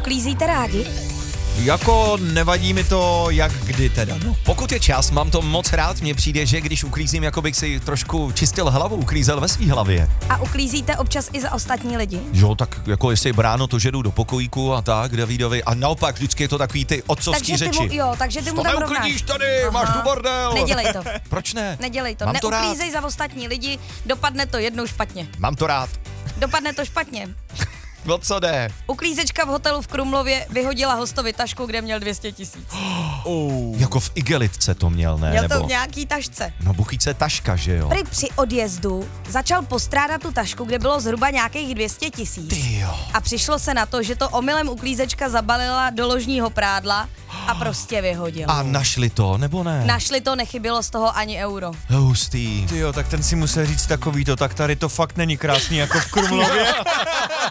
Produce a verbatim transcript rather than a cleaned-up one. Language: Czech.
Uklízíte rádi? Jako nevadí mi to, jak kdy teda, no. Pokud je čas, mám to moc rád, mně přijde, že když uklízím, jako bych si trošku čistil hlavu, uklízel ve svý hlavě. A uklízíte občas i za ostatní lidi? Jo, tak jako jestli bráno to, že jdu do pokojíku a tak, Davidovi, a naopak vždycky je to takový ty otcovský Takže ty řeči. mu, jo, takže ty mu To tam neuklidíš rovnáš. tady, Aha. máš tu bordel. Nedělej to. Proč ne? Nedělej to, Mám to rád. neuklízej za ostatní lidi, dopadne to jednou špatně. Mám to rád. Dopadne to špatně. O co jde? Uklízečka v hotelu v Krumlově vyhodila hostovi tašku, kde měl dvě stě tisíc. Oh. Jako v igelitce to měl, ne? Měl to Nebo... v nějaký tašce. No buchýce taška, že jo? Prý při odjezdu začal postrádat tu tašku, kde bylo zhruba nějakých dvě stě tisíc. Ty jo. A přišlo se na to, že to omylem uklízečka zabalila do ložního prádla a prostě vyhodila. A našli to, nebo ne? Našli to, nechybilo z toho ani euro. Hustý. Ty jo, tak ten si musel říct takový to, tak tady to fakt není krásný jako v Krumlově.